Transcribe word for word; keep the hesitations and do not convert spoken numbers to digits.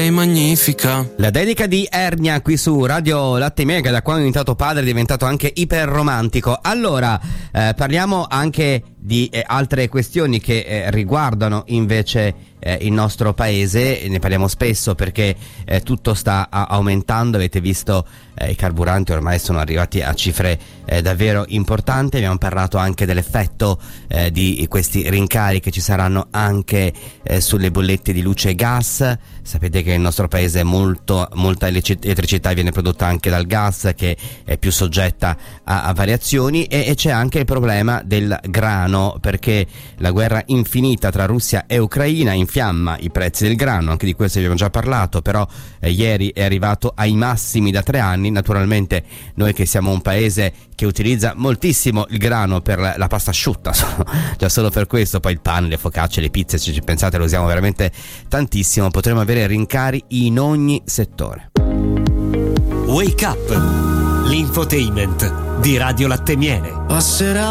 È magnifica. La dedica di Ernia qui su Radio Latte Miele, che da quando è diventato padre è diventato anche iperromantico. Allora, eh, parliamo anche di eh, altre questioni che eh, riguardano invece eh, il nostro paese. Ne parliamo spesso perché eh, tutto sta a- aumentando. Avete visto eh, i carburanti ormai sono arrivati a cifre eh, davvero importanti. Abbiamo parlato anche dell'effetto eh, di questi rincari che ci saranno anche eh, sulle bollette di luce e gas. Sapete che nel nostro paese molto, molta elettricità viene prodotta anche dal gas, che è più soggetta a, a variazioni, e, e c'è anche il problema del grano, perché la guerra infinita tra Russia e Ucraina infiamma i prezzi del grano. Anche di questo abbiamo già parlato, però eh, ieri è arrivato ai massimi da tre anni. Naturalmente noi che siamo un paese che utilizza moltissimo il grano per la, la pasta asciutta, già solo per questo, poi il pane, le focacce, le pizze, se ci pensate lo usiamo veramente tantissimo, potremo avere rincari in ogni settore. Wake Up, l'infotainment di Radio Latte Miele. Passerà